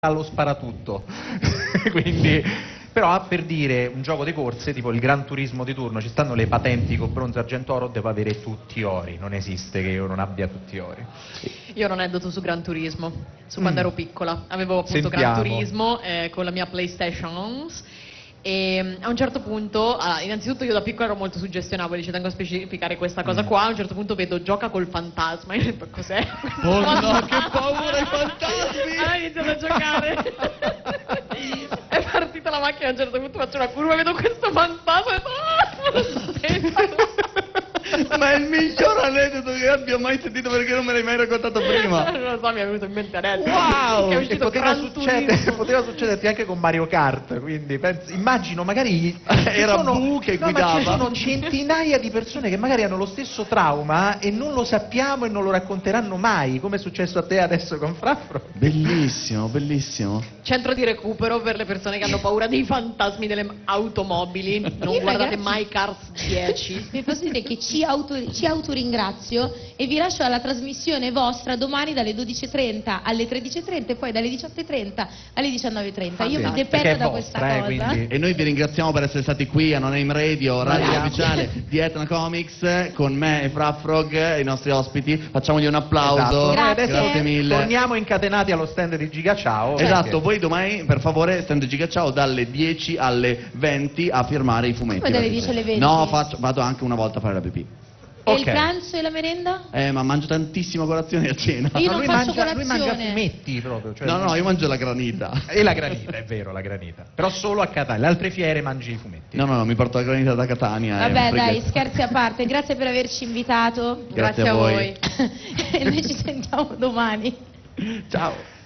allo sparatutto. Quindi, però per dire un gioco di corse tipo il Gran Turismo di turno, ci stanno le patenti con bronzo, argento, oro, devo avere tutti ori, non esiste che io non abbia tutti ori. Io ho un aneddoto su Gran Turismo, su quando ero piccola, avevo appunto Sentiamo. Gran Turismo con la mia PlayStation e a un certo punto, innanzitutto io da piccola ero molto suggestionabile, ci tengo a specificare questa cosa qua, a un certo punto vedo gioca col fantasma, io ho detto cos'è? Oh no, che paura i fantasmi! Allora ho iniziato a giocare. È partita la macchina, a un certo punto faccio una curva e vedo questo fantasma e lo spento. Ma è il miglior aneddoto che abbia mai sentito, perché non me l'hai mai raccontato prima. Non lo so, mi è venuto in mente adesso. Wow! Che è E uscito poteva, Gran Turismo. poteva succederti anche con Mario Kart, quindi immagino magari Era ci sono- Bu che no, ma guidava. ci sono centinaia di persone che magari hanno lo stesso trauma e non lo sappiamo e non lo racconteranno mai, come è successo a te adesso con Fraffro. Bellissimo, bellissimo. Centro di recupero per le persone che hanno paura dei fantasmi delle automobili. Non Io, guardate ragazzi, mai Cars 10. Vi posso dire che ci autoringrazio e vi lascio alla trasmissione vostra domani dalle 12:30 alle 13:30 e poi dalle 18:30 alle 19:30. Io sì, mi perché dependo è da vostra, questa cosa. quindi- E noi vi ringraziamo per essere stati qui a Non Aim Radio, radio Bravo. ufficiale di Etna Comics, con me e Frafrog, i nostri ospiti. Facciamogli un applauso. Esatto. Noi adesso Grazie mille. torniamo incatenati allo stand di Giga Ciao. Esatto, perché- voi domani per favore stand Giga Ciao dalle 10 alle 20 a firmare i fumetti. Come dalle 10 alle 20? No, vado anche una volta a fare la pipì. E Ok. il pranzo e la merenda? Ma mangio tantissimo colazione a cena. Io Ma non lui faccio lui mangia colazione. fumetti proprio. Cioè No, io mangio la granita. E la granita, è vero, la granita. Però solo a Catania, le altre fiere mangi i fumetti. No, mi porto la granita da Catania. Vabbè, dai, scherzi a parte. Grazie per averci invitato. Grazie a voi. E noi ci sentiamo domani. Ciao.